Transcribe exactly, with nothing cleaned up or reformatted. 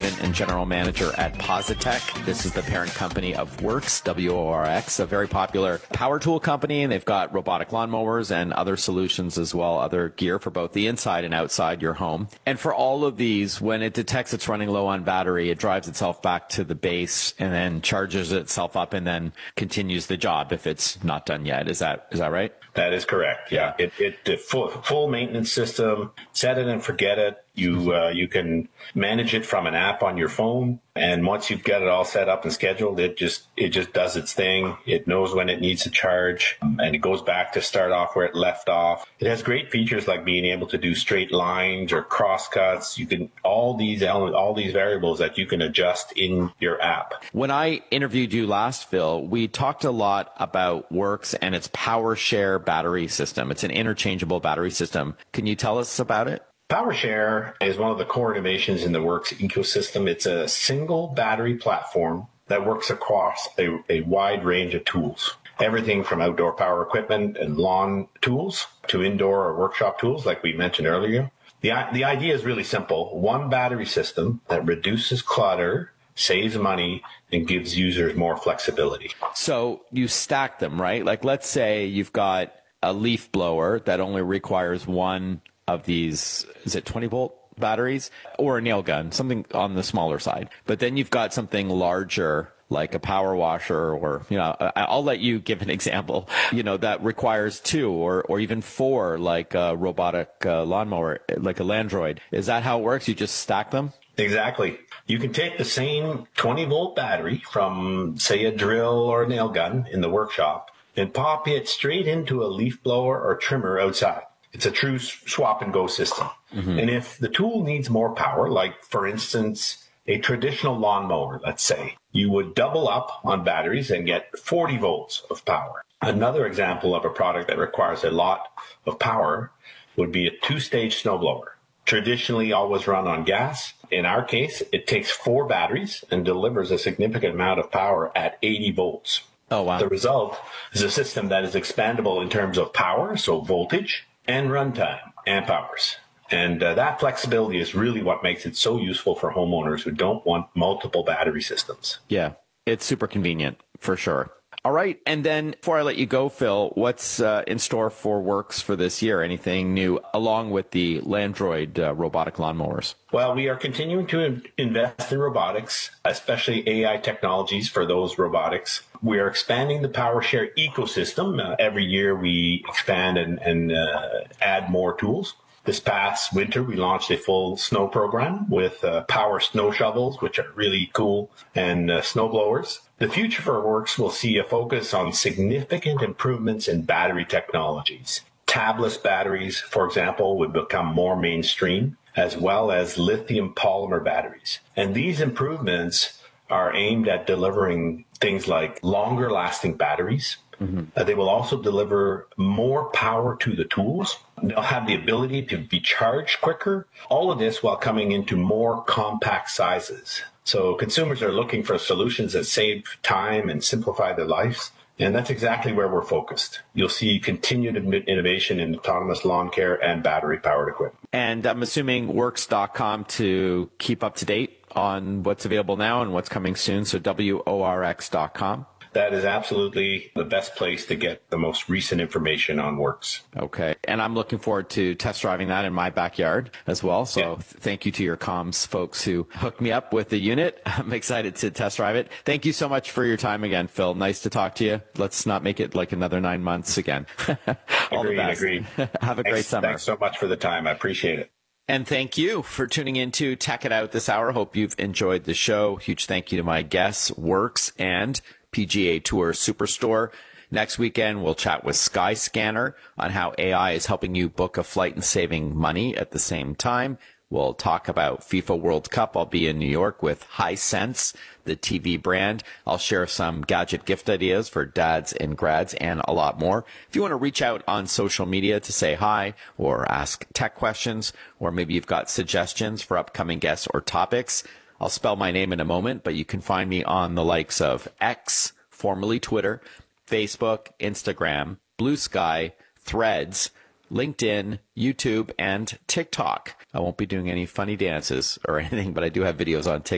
President and General Manager at Positech. This is the parent company of Works, W O R X, a very popular power tool company, and they've got robotic lawnmowers and other solutions as well, other gear for both the inside and outside your home. And for all of these, when it detects it's running low on battery, it drives itself back to the base and then charges itself up and then continues the job if it's not done yet. Is that is that right? That is correct. Yeah, it it the full full maintenance system. Set it and forget it. You uh, you can manage it from an app on your phone, and once you've got it all set up and scheduled, it just it just does its thing. It knows when it needs to charge, and it goes back to start off where it left off. It has great features like being able to do straight lines or cross cuts. You can all these elements, all these variables that you can adjust in your app. When I interviewed you last, Phil, we talked a lot about Works and its PowerShare battery system. It's an interchangeable battery system. Can you tell us about it? PowerShare is one of the core innovations in the Works ecosystem. It's a single battery platform that works across a, a wide range of tools. Everything from outdoor power equipment and lawn tools to indoor or workshop tools, like we mentioned earlier. The, the idea is really simple. One battery system that reduces clutter, saves money, and gives users more flexibility. So you stack them, right? Like, let's say you've got a leaf blower that only requires one of these, is it twenty volt batteries, or a nail gun, something on the smaller side. But then you've got something larger like a power washer, or, you know, I'll let you give an example, you know, that requires two or, or even four, like a robotic uh, lawnmower, like a Landroid. Is that how it works? You just stack them? Exactly. You can take the same twenty volt battery from, say, a drill or a nail gun in the workshop and pop it straight into a leaf blower or trimmer outside. It's a true swap and go system. Mm-hmm. And if the tool needs more power, like, for instance, a traditional lawnmower, let's say, you would double up on batteries and get forty volts of power. Another example of a product that requires a lot of power would be a two-stage snowblower, traditionally always run on gas. In our case, it takes four batteries and delivers a significant amount of power at eighty volts. Oh, wow. The result is a system that is expandable in terms of power, so voltage, and runtime, amp hours. And uh, that flexibility is really what makes it so useful for homeowners who don't want multiple battery systems. Yeah, it's super convenient for sure. All right. And then before I let you go, Phil, what's uh, in store for Works for this year? Anything new along with the Landroid uh, robotic lawnmowers? Well, we are continuing to in- invest in robotics, especially A I technologies for those robotics. We are expanding the PowerShare ecosystem. Uh, every year we expand and, and uh, add more tools. This past winter, we launched a full snow program with uh, power snow shovels, which are really cool, and uh, snow blowers. The future for Works will see a focus on significant improvements in battery technologies. Tabless batteries, for example, would become more mainstream, as well as lithium polymer batteries. And these improvements are aimed at delivering things like longer lasting batteries. Mm-hmm. Uh, they will also deliver more power to the tools. They'll have the ability to be charged quicker. All of this while coming into more compact sizes. So consumers are looking for solutions that save time and simplify their lives. And that's exactly where we're focused. You'll see continued innovation in autonomous lawn care and battery-powered equipment. And I'm assuming works dot com to keep up to date on what's available now and what's coming soon. So W O R X dot com. That is absolutely the best place to get the most recent information on Works. Okay. And I'm looking forward to test driving that in my backyard as well. So yeah. Thank you to your comms folks who hooked me up with the unit. I'm excited to test drive it. Thank you so much for your time again, Phil. Nice to talk to you. Let's not make it like another nine months again. All agreed, the best. Agreed. Have a thanks, great summer. Thanks so much for the time. I appreciate it. And thank you for tuning in to Tech It Out this hour. Hope you've enjoyed the show. Huge thank you to my guests, Works and P G A Tour Superstore. Next weekend, we'll chat with Skyscanner on how A I is helping you book a flight and saving money at the same time. We'll talk about FIFA World Cup. I'll be in New York with Hisense, the T V brand. I'll share some gadget gift ideas for dads and grads and a lot more. If you want to reach out on social media to say hi or ask tech questions, or maybe you've got suggestions for upcoming guests or topics, I'll spell my name in a moment, but you can find me on the likes of X, formerly Twitter, Facebook, Instagram, Blue Sky, Threads, LinkedIn, YouTube, and TikTok. I won't be doing any funny dances or anything, but I do have videos on TikTok.